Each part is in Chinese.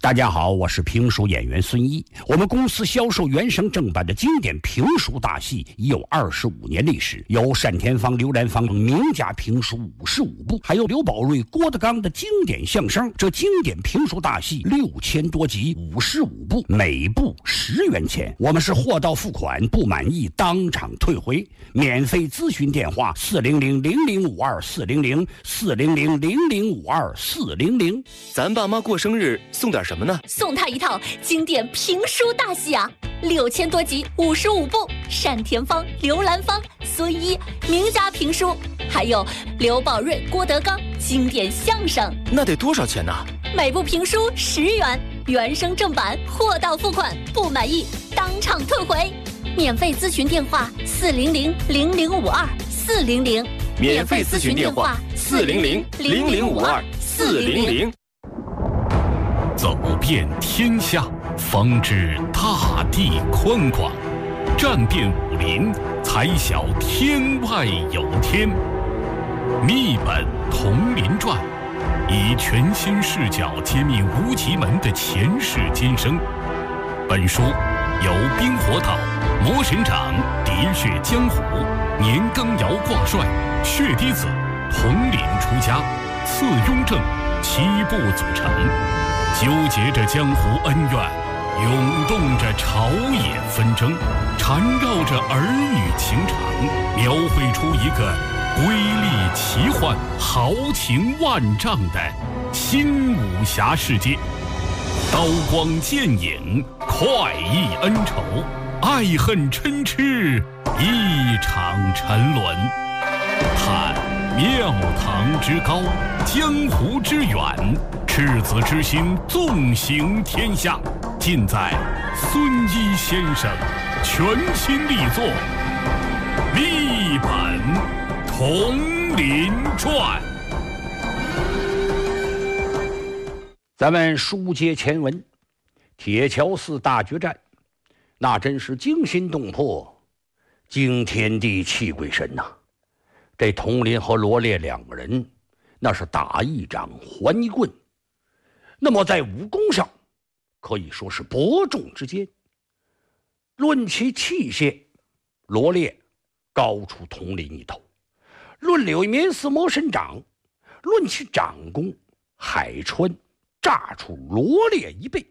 大家好，我是评书演员孙一。我们公司销售原声正版的经典评书大戏已有25年历史，有单田芳、刘兰芳等名家评书55部，还有刘宝瑞、郭德纲的经典相声。这经典评书大戏6000多集，55部，每部10元钱。我们是货到付款，不满意当场退回。免费咨询电话400-0052-400，400-0052-400。 咱爸妈过生日送点什么呢？ 送他一套经典评书大戏啊，6000多集，55部，单田芳、刘兰芳、孙一名家评书，还有刘宝瑞、郭德纲经典相声。 那得多少钱呢？ 每部评书10元，原声正版，货到付款，不满意当场退回。免费咨询电话400-0052-400， 免费咨询电话400-0052-400。 走遍天下，方知大地宽广；战遍武林，才晓天外有天。密本同林传，以全新视角揭秘无极门的前世今生。本书由冰火岛、魔神掌、喋血江湖、年羹尧挂帅、血滴子、统领出家、次雍正7部组成，纠结着江湖恩怨，涌动着朝野纷争，缠绕着儿女情长，描绘出一个瑰丽奇幻、豪情万丈的新武侠世界。刀光剑影，快意恩仇，爱恨嗔痴，一场沉沦。探庙堂之高，江湖之远，赤子之心纵行天下，尽在孙一先生全新力作《密本同林传》。 咱们书接前文，铁桥寺大决战，那真是惊心动魄，惊天地泣鬼神呐！这佟林和罗烈两个人，那是打一掌还一棍，那么在武功上可以说是伯仲之间。论其器械，罗烈高出佟林一头；论柳绵寺魔神掌，论其掌功，海川炸出罗烈1倍。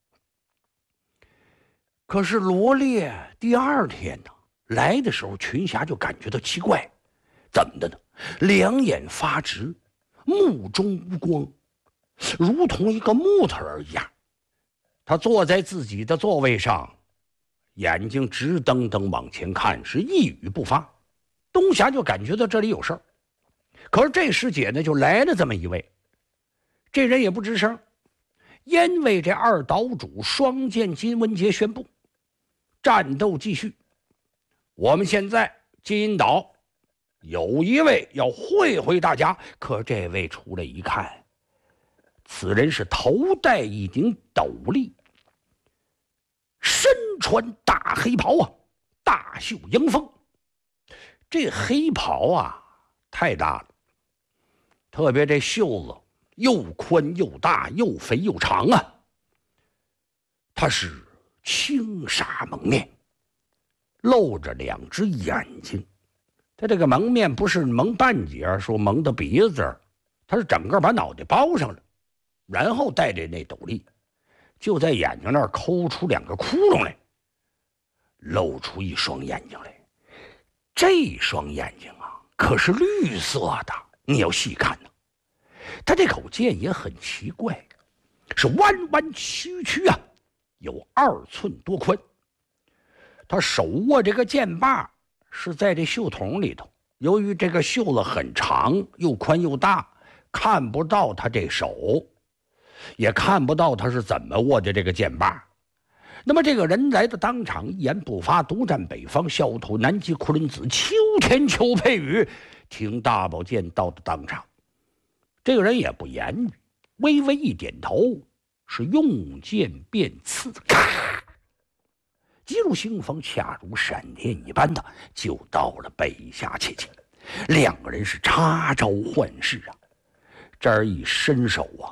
可是罗烈第2天呢，来的时候群侠就感觉到奇怪，怎么的呢？两眼发直，目中无光，如同一个木头儿一样。他坐在自己的座位上，眼睛直瞪瞪往前看，是一语不发。东侠就感觉到这里有事儿，可是这时节呢，就来了这么一位，这人也不吱声，因为这2岛主双剑金文杰宣布战斗继续。我们现在金银岛有一位要会大家，可这位出来一看，此人是头戴一顶斗笠，身穿大黑袍啊，大袖迎风。这黑袍啊太大了，特别这袖子又宽又大，又肥又长啊。他是轻纱蒙面，露着2只眼睛。他这个蒙面不是蒙半截，说蒙到鼻子这儿，他是整个把脑袋包上了，然后戴着那斗笠，就在眼睛那儿抠出2个窟窿来，露出一双眼睛来。这双眼睛啊可是绿色的，你要细看呢。他这口剑也很奇怪，是弯弯曲曲啊，有2寸多宽。他手握这个剑把是在这袖筒里头，由于这个袖子很长，又宽又大，看不到他这手，也看不到他是怎么握的这个剑把。那么这个人来到当场，一言不发，独占北方，萧头南极，昆仑子，秋天秋配雨。听大宝剑到的当场，这个人也不言语，微微一点头，是用剑便刺，咔，急如腥风，恰如闪电一般的就到了北下切境。2个人是插招换式啊，这儿一伸手啊，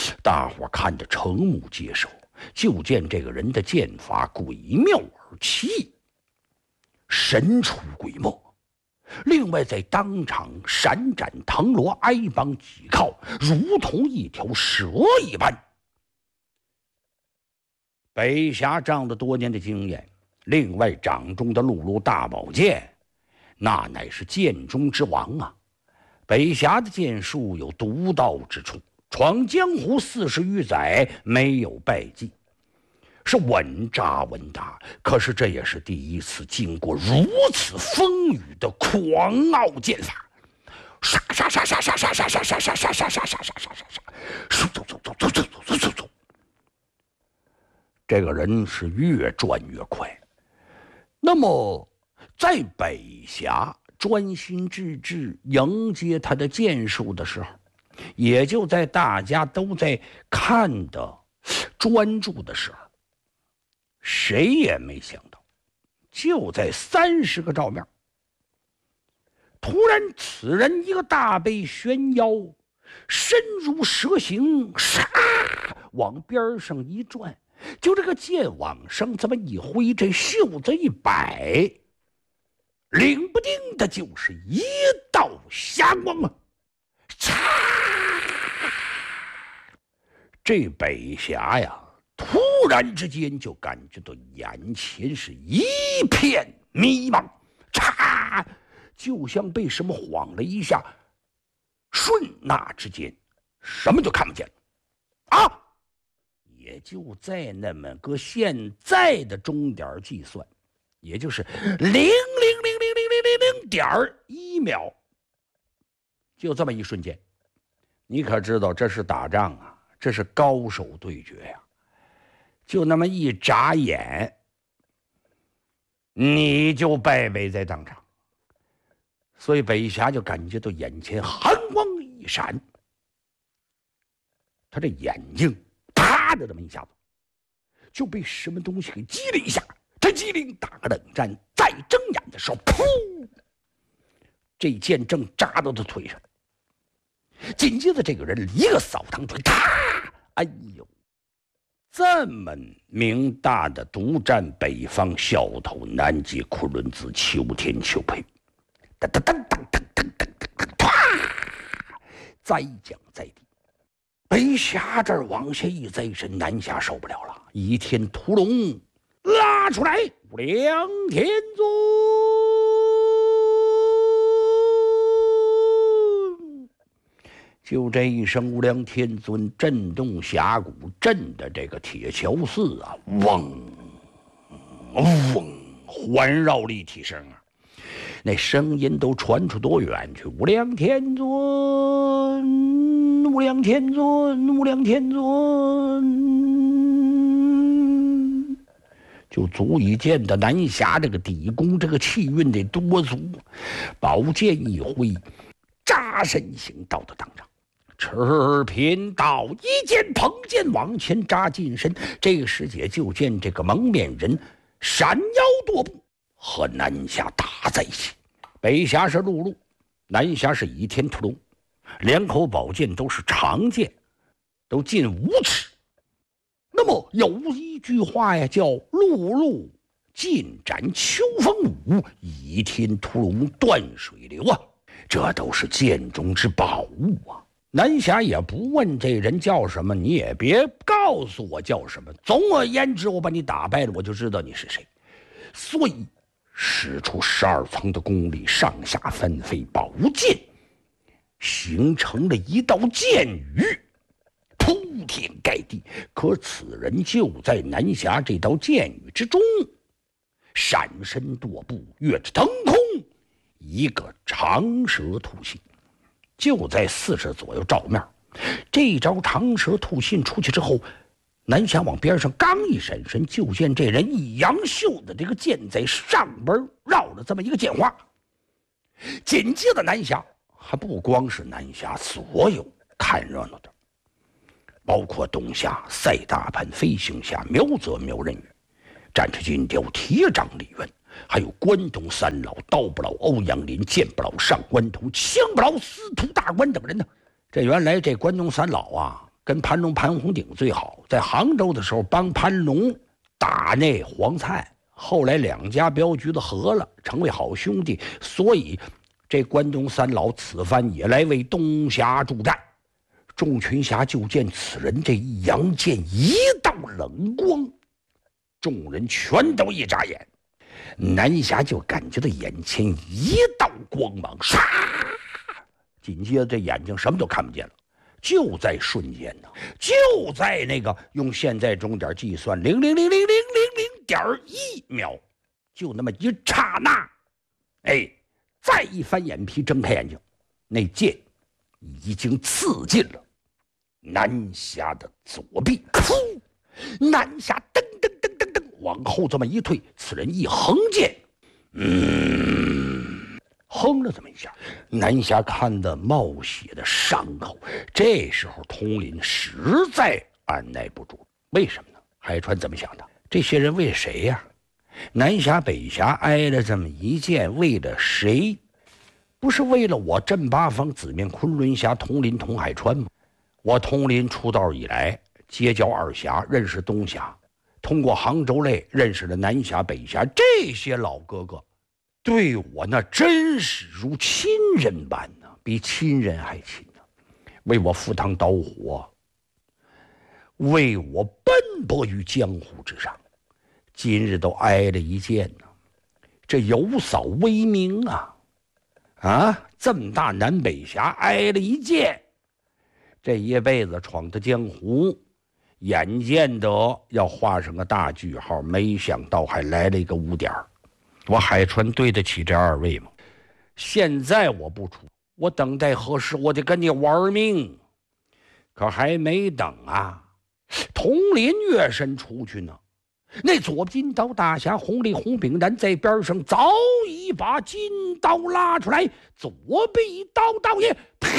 大伙看得瞠目结舌，就见这个人的剑法诡妙而奇异，神出鬼没。另外在当场闪展腾挪，挨帮挤靠，如同一条蛇一般。北峡仗着多年的经验，另外掌中的碌碌大宝剑，那乃是剑中之王啊！北峡的剑术有独到之处，闯江湖40余载没有败绩，是稳扎稳打。可是这也是第一次经过如此风雨的狂傲剑法，杀杀杀杀杀杀杀杀杀杀杀杀杀杀杀杀杀杀，走走走走走走走走。这个人是越转越快。那么在北峡专心致志迎接他的剑术的时候，也就在大家都在看的专注的时候，谁也没想到，就在30个照面，突然此人一个大背悬腰，身如蛇形，唰往边上一转，就这个剑往上这么一挥，这袖子一摆，领不丁的就是一道霞光啊！嚓！这北峡呀，突然之间就感觉到眼前是一片迷茫，嚓，就像被什么晃了一下，瞬那之间什么就看不见了啊！也就在那么个现在的钟点计算，也就是0.00000001秒，就这么一瞬间，你可知道这是打仗啊，这是高手对决呀！就那么一眨眼，你就败北在当场。所以北峡就感觉到眼前寒光一闪，他这眼睛啪的这么一下子就被什么东西给击了一下，他机灵打个冷战，再睁眼的时候，噗，这剑正扎到他腿上。紧接着这个人一个扫堂腿，啪！哎呦，这么明大的独占北方小头，南接昆仑子，秋天秋配，噔噔噔噔噔噔噔噔，啪！再讲再地，北峡这儿往下一栽身，南峡受不了了，倚天屠龙拉出来，无量天尊。就这一声无量天尊，震动峡谷，震的这个铁桥寺啊，嗡嗡环绕立体声啊，那声音都传出多远去？无量天尊，无量天尊，无量天尊，就足以见得南峡这个底功，这个气运得多足。宝剑一挥，扎身行到的当场。持贫道一剑捧剑往前扎进身，这个时节就见这个蒙面人闪腰跺步，和南峡打在一起。北峡是陆路，南峡是倚天屠龙，两口宝剑都是长剑，都近5尺。那么有一句话呀，叫陆路尽展秋风舞，倚天屠龙断水流啊，这都是剑中之宝物啊。南峡也不问这人叫什么，你也别告诉我叫什么，总而言之我把你打败了，我就知道你是谁。所以使出12层的功力，上下翻飞，宝剑形成了一道剑雨，铺天盖地。可此人就在南峡这道剑雨之中，闪身踱步，跃着腾空，一个长蛇吐信。就在40左右照面，这招长蛇吐信出去之后，南峡往边上刚一闪身，就见这人一扬袖的这个剑在上边绕了这么一个剑花。紧接着南峡还不光是南峡，所有看热闹的，包括东峡、赛大盘、飞行峡、苗泽、苗人宇、战车金雕、铁掌李渊，还有关东三老、刀不老欧阳林、剑不老上官图、枪不老司徒大官等人呢。这原来这关东三老啊， 跟潘龙、潘洪鼎最好，在杭州的时候帮潘龙打那黄灿，后来两家镖局子合了，成为好兄弟，所以这关东三老此番也来为东峡助战。众群侠就见此人这一扬剑，一道冷光，众人全都一眨眼，南侠就感觉到眼前一道光芒，唰，紧接着这眼睛什么都看不见了。就在瞬间呢，就在那个用现在钟点计算0.000000.1秒，就那么一刹那，哎，再一翻眼皮，睁开眼睛，那剑已经刺进了南侠的左臂。噗！南侠噔噔噔噔噔往后这么一退，此人一横剑，哼了这么一下，南侠看得冒血的伤口。这时候通灵实在按耐不住，为什么呢？海川怎么想的？这些人为谁呀？南侠北侠挨了这么一剑，为了谁？不是为了我镇八方紫面昆仑侠通灵童海川吗？我通灵出道以来，结交二侠，认识东侠，通过杭州类认识了南侠北侠，这些老哥哥对我那真是如亲人般呢，比亲人还亲呢，为我赴汤蹈火，为我奔波于江湖之上，今日都挨了一剑呢，这有扫威名啊！啊，这么大南北侠挨了一剑，这一辈子闯的江湖，眼见得要画上个大句号，没想到还来了一个污点儿。我海川对得起这二位吗？现在我不出，我等待何时？我得跟你玩命。可还没等啊，佟林跃身出去呢。那左金刀大侠洪立洪炳然在边上早已把金刀拉出来，左臂刀道也，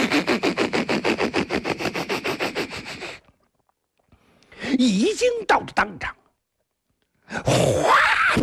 已经到了当场。哗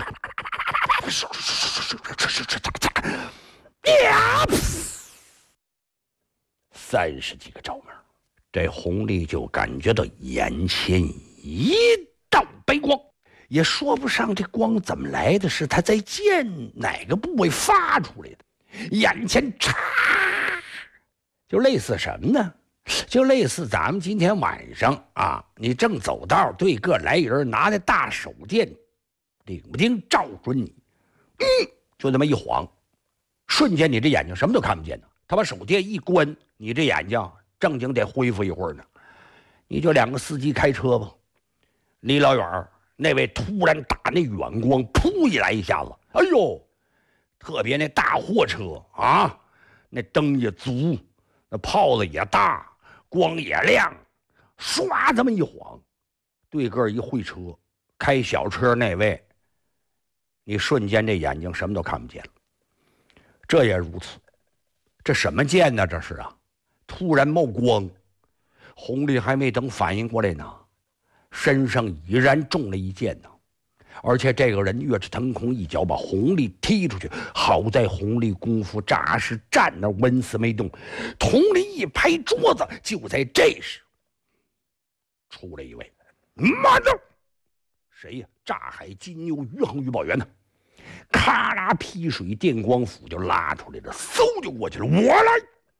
，30几个招门，这洪立就感觉到眼前一道白光，也说不上这光怎么来的，是他在剑哪个部位发出来的。眼前嚓，就类似什么呢？就类似咱们今天晚上啊，你正走道，对个来人拿着大手电，领不丁照准你，就这么一晃，瞬间你这眼睛什么都看不见呢。他把手电一关，你这眼睛正经得恢复一会儿呢。你就两个司机开车吧，离老远那位突然打那远光，扑一来一下子，哎呦，特别那大货车啊，那灯也足，那炮子也大，光也亮，唰这么一晃，对个一会车，开小车那位，你瞬间这眼睛什么都看不见了。这也如此，这什么剑呢？这是啊，突然冒光，洪立还没等反应过来呢，身上已然中了一箭呢。而且这个人跃至腾空，一脚把洪立踢出去。好在洪立功夫扎实，站那纹丝没动。佟林一拍桌子，就在这时，出来一位，慢着！谁呀？炸海金牛余恒余宝元呢？咔啦劈水电光斧就拉出来了，嗖就过去了。我来！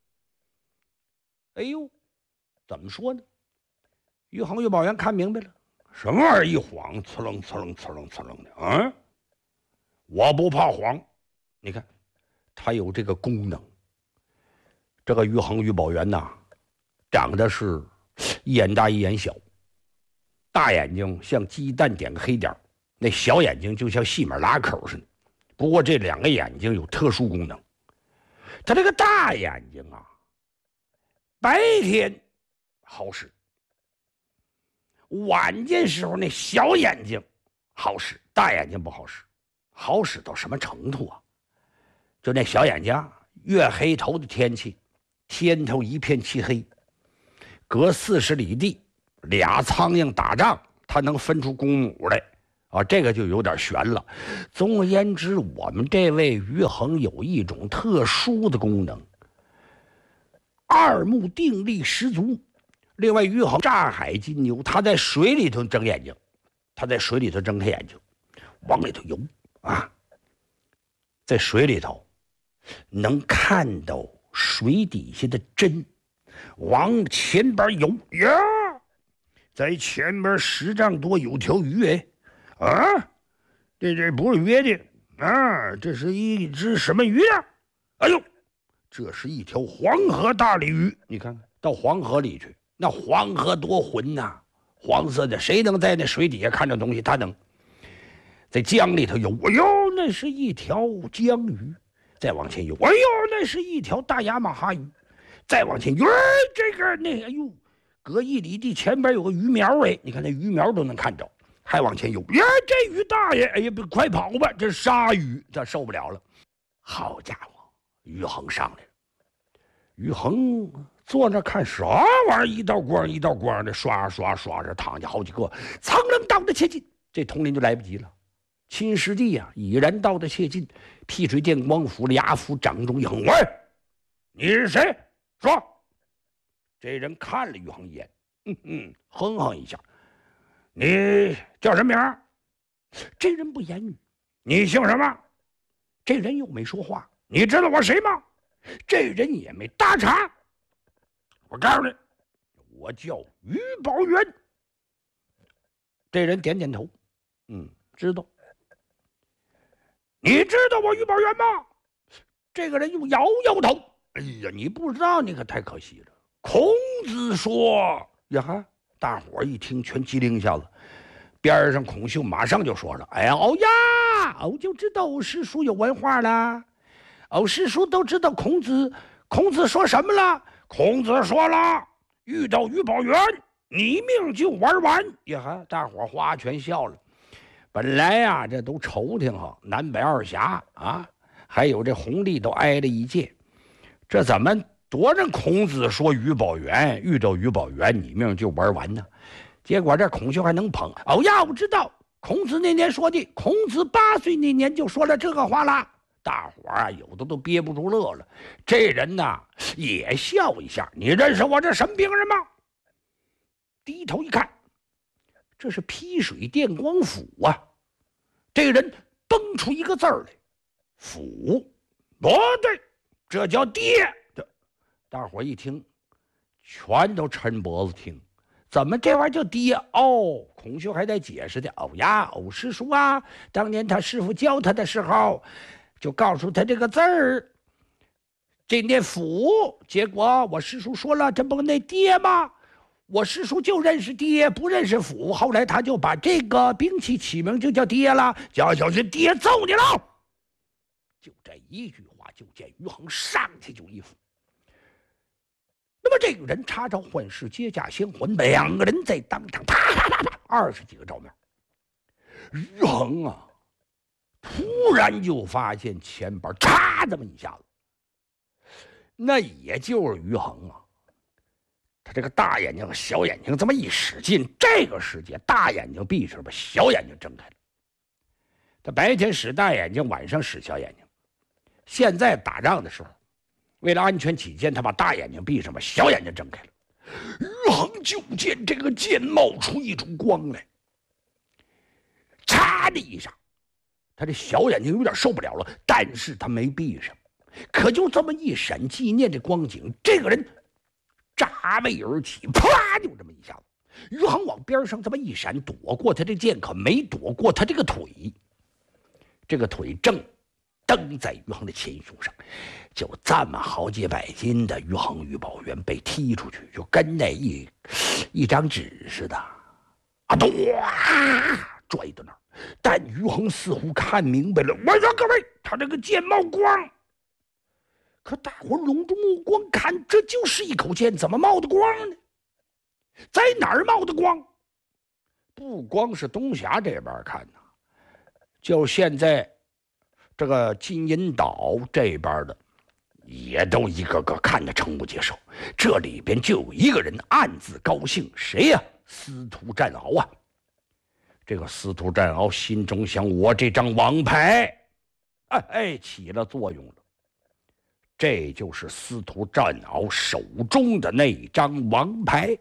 哎呦，怎么说呢？余恒余宝元看明白了。什么玩意儿一晃，呲楞呲楞呲楞呲楞的啊！我不怕晃，你看，他有这个功能。这个余恒余宝元呐，长得是一眼大一眼小，大眼睛像鸡蛋点个黑点，那小眼睛就像细门拉口似的。不过这两个眼睛有特殊功能，他这个大眼睛啊，白天好使。晚间时候那小眼睛好使，大眼睛不好使。好使到什么程度啊？就那小眼睛，月黑头的天气，天头一片漆黑，隔40里地，俩苍蝇打仗，它能分出公母来啊！这个就有点悬了。总而言之，我们这位余恒有一种特殊的功能，二目定力十足。 另外，于恒炸海金牛，他在水里头睁眼睛，他在水里头睁开眼睛，往里头游啊，在水里头能看到水底下的针，往前边游呀，在前边10丈多有条鱼哎，啊，这不是约的啊，这是一只什么鱼啊？哎呦，这是一条黄河大鲤鱼，你看看到黄河里去，那黄河多浑呐，黄色的，谁能在那水底下看着东西？他能在江里头游，哎呦，那是一条江鱼，再往前游，哎呦，那是一条大亚马哈鱼，再往前游，这个那，哎呦，隔1里地前边有个鱼苗哎，你看那鱼苗都能看着，还往前游，呀，这鱼大爷，哎呀，快跑吧，这鲨鱼，这受不了了，好家伙！于恒上来了，于恒坐那看啥玩意儿，一道光一道光的刷刷刷着躺下好几个，苍楞倒的切近，这佟林就来不及了。秦师弟呀，已然到的切近，劈锤电光斧俩斧掌中一横，喂，你是谁？说。这人看了于恒一眼，哼哼一下，你叫什么名？这人不言语。你姓什么？这人又没说话。你知道我谁吗？这人也没搭茬。我告诉你，我叫于宝元。这人点点头，知道。你知道我于宝元吗？这个人又摇摇头。哎呀，你不知道，你可太可惜了。孔子说呀哈，大伙一听全机灵一下子。边上孔秀马上就说了：“哎呀，哦呀，我就知道欧师叔有文化了。欧师叔都知道孔子说什么了？孔子说了，遇到于宝元，你命就玩完。”呀哈，大伙哗全笑了。本来呀，这都仇挺好，南北二峡啊，还有这弘历都挨了一届，这怎么多人孔子说于宝元遇到于宝元，你命就玩完呢？结果这孔秀还能捧，哦呀，我知道孔子那年说的，孔子8岁那年就说了这个话了。大伙啊，有的都憋不住乐了。这人呐也笑一下，你认识我这什么兵人吗？低头一看，这是劈水电光斧啊！这人蹦出一个字儿来，斧。哦，对，这叫爹。大伙一听，全都抻脖子听。怎么这玩意儿叫爹？哦，孔秀还在解释的。哦呀，欧师叔啊，当年他师傅教他的时候，就告诉他这个字儿，这念斧。结果我师叔说了，这不那爹吗？我师叔就认识爹，不认识斧。后来他就把这个兵器起名就叫爹了，叫小心爹揍你了。就这一句话，就见于恒上去就一斧。那么这个人插招换式接驾先还，两个人在当场啪啪啪啪20几个照面。于恒啊，突然就发现前边嚓这么一下子，那也就是于恒啊，他这个大眼睛和小眼睛这么一使劲，这个世界大眼睛闭上吧，小眼睛睁开了。他白天使大眼睛，晚上使小眼睛。现在打仗的时候，为了安全起见，他把大眼睛闭上，把小眼睛睁开了。于恒就见这个剑冒出一种光来，嚓的一下，他这小眼睛有点受不了了，但是他没闭上。可就这么一闪，纪念这光景，这个人扎背而起，啪，就这么一下子。于恒往边上这么一闪，躲过他这剑，可没躲过他这个腿。这个腿正蹬在于恒的前胸上，就这么好几百斤的于恒于宝元被踢出去，就跟那一张纸似的，啊，拽到那儿。但于恒似乎看明白了，我说各位，他这个剑冒光。可大伙笼中目光看，这就是一口剑，怎么冒的光呢？在哪儿冒的光？不光是东峡这边看呐，就现在这个金银岛这边的，也都一个个看得瞠目结舌。这里边就有一个人暗自高兴，谁呀？司徒战鳌啊！这个司徒战鳌心中想，我这张王牌，起了作用了。这就是司徒战鳌手中的那张王牌。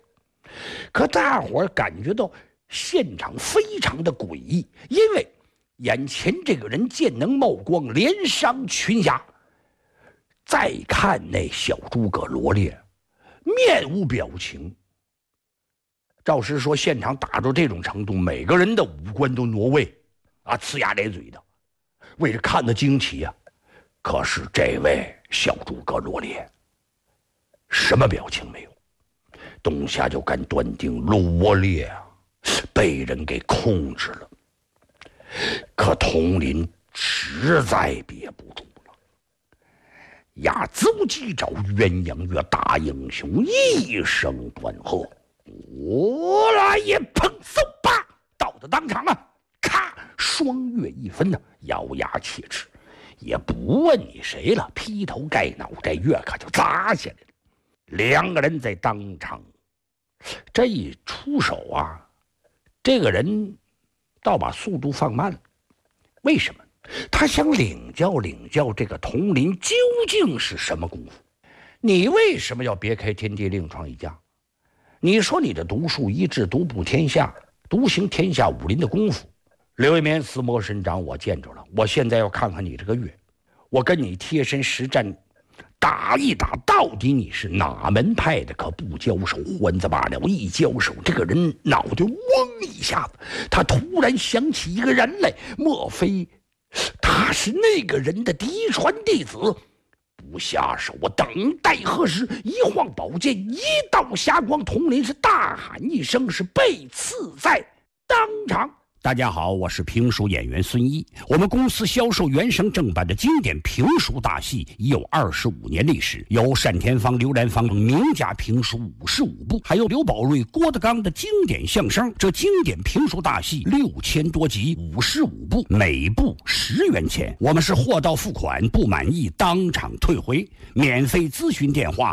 可大伙儿感觉到现场非常的诡异，因为眼前这个人剑能冒光，连伤群侠。再看那小诸葛罗烈，面无表情。赵石说，现场打到这种程度，每个人的五官都挪位啊，呲牙咧嘴的，为了看得惊奇啊。可是这位小诸葛罗烈什么表情没有，东夏就敢断定罗烈啊被人给控制了。可统领实在憋不住了，压走几招鸳鸯跃，大英雄一声断喝：“我来也！”砰嗖吧，到的当场啊，咔，双月一分呢，咬牙切齿，也不问你谁了，劈头盖脑，这月可就砸下来了。两个人在当场这一出手啊，这个人倒把速度放慢了。为什么？他想领教这个统领究竟是什么功夫。你为什么要别开天地，另创一家？你说你的独树一帜，独步天下，独行天下武林的功夫，刘一绵四魔神掌我见着了，我现在要看看你这个月，我跟你贴身实战打一打，到底你是哪门派的？可不交手还则罢了，一交手，这个人脑袋嗡一下子，他突然想起一个人来，莫非他是那个人的嫡传弟子？不下手，我等待何时？一晃宝剑，一道霞光，统领是大喊一声，是被刺在当场。大家好，我是评书演员孙一。我们公司销售原声正版的经典评书大戏已有25年历史，有单田芳、刘兰芳等名家评书55部，还有刘宝瑞、郭德纲的经典相声。这经典评书大戏6000多集，55部，每部10元钱。我们是货到付款，不满意当场退回。免费咨询电话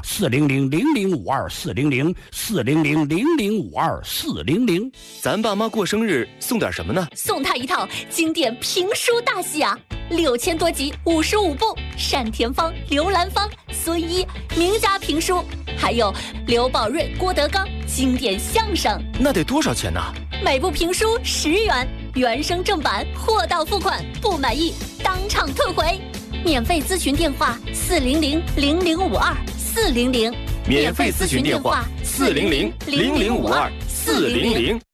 ：400-0052-400，400-0052-400。 咱爸妈过生日送点什么呢？ 送他一套经典评书大戏啊，6000多集，55部，单田芳、刘兰芳、孙一名家评书，还有刘宝瑞、郭德纲经典相声。 那得多少钱呢？ 每部评书10元，原声正版，货到付款，不满意当场退回。免费咨询电话：400-0052-400。 免费咨询电话：400-0052-400。